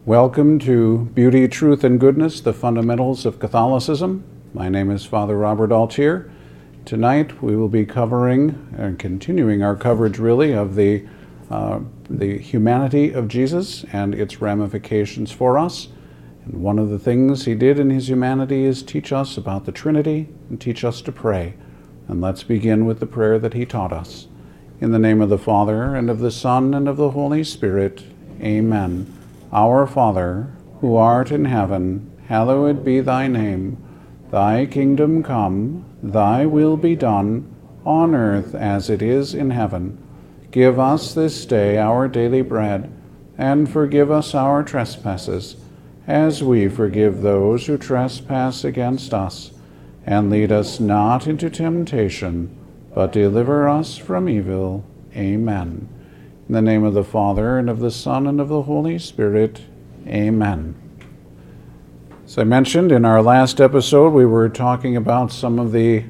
Welcome to Beauty, Truth, and Goodness, the Fundamentals of Catholicism. My name is Father Robert Altier. Tonight we will be covering and continuing our coverage really of the humanity of Jesus and its ramifications for us. And one of the things he did in his humanity is teach us about the Trinity and teach us to pray. And let's begin with the prayer that he taught us. In the name of the Father, and of the Son, and of the Holy Spirit. Amen. Our Father, who art in heaven, hallowed be thy name. Thy kingdom come, thy will be done, on earth as it is in heaven. Give us this day our daily bread, and forgive us our trespasses, as we forgive those who trespass against us. And lead us not into temptation, but deliver us from evil. Amen. In the name of the Father, and of the Son, and of the Holy Spirit. Amen. As I mentioned in our last episode, we were talking about some of the